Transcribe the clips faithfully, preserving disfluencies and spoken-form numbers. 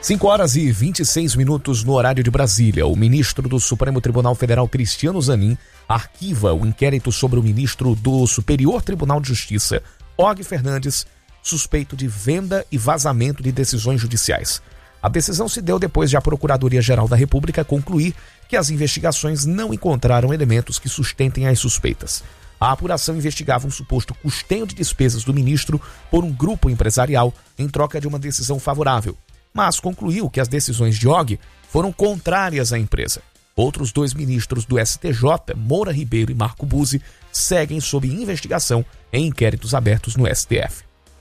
cinco horas e vinte e seis minutos no horário de Brasília. O ministro do Supremo Tribunal Federal, Cristiano Zanin, arquiva o inquérito sobre o ministro do Superior Tribunal de Justiça, Og Fernandes, suspeito de venda e vazamento de decisões judiciais. A decisão se deu depois de a Procuradoria-Geral da República concluir que as investigações não encontraram elementos que sustentem as suspeitas. A apuração investigava um suposto custeio de despesas do ministro por um grupo empresarial em troca de uma decisão favorável, mas concluiu que as decisões de Og foram contrárias à empresa. Outros dois ministros do S T J, Moura Ribeiro e Marco Buzzi, seguem sob investigação em inquéritos abertos no S T F.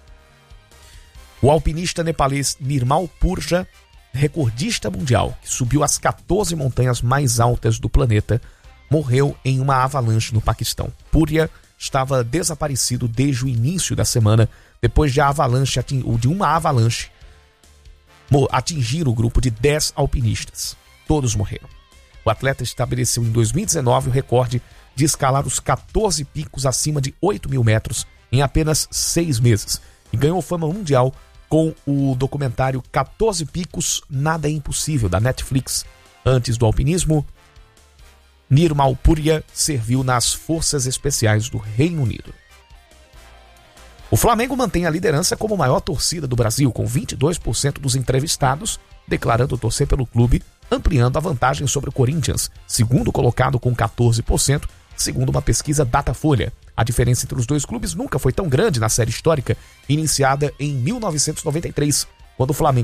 O alpinista nepalês Nirmal Purja, recordista mundial, que subiu as catorze montanhas mais altas do planeta, morreu em uma avalanche no Paquistão. Purja estava desaparecido desde o início da semana, depois de, a avalanche, de uma avalanche atingir o grupo de dez alpinistas. Todos morreram. O atleta estabeleceu em dois mil e dezenove o recorde de escalar os catorze picos acima de oito mil metros em apenas seis meses e ganhou fama mundial com o documentário catorze Picos, Nada é Impossível, da Netflix. Antes do alpinismo, Nirmal Purja serviu nas Forças Especiais do Reino Unido. O Flamengo mantém a liderança como maior torcida do Brasil, com vinte e dois por cento dos entrevistados declarando torcer pelo clube, ampliando a vantagem sobre o Corinthians, segundo colocado com catorze por cento, segundo uma pesquisa Datafolha. A diferença entre os dois clubes nunca foi tão grande na série histórica, iniciada em mil novecentos e noventa e três, quando o Flamengo